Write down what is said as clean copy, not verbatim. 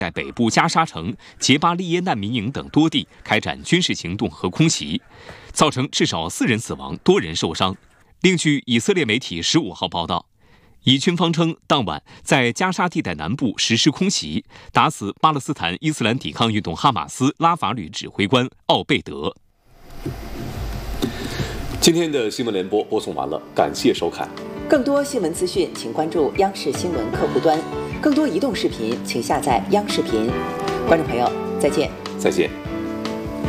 在北部加沙城、杰巴利耶难民营等多地开展军事行动和空袭，造成至少4人死亡、多人受伤。另据以色列媒体15号报道，以军方称当晚在加沙地带南部实施空袭，打死巴勒斯坦伊斯兰抵抗运动哈马斯拉法旅指挥官奥贝德。 今天的新闻联播播送完了，感谢收看。 更多新闻资讯，请关注央视新闻客户端。更多移动视频，请下载央视频。观众朋友，再见。 再见。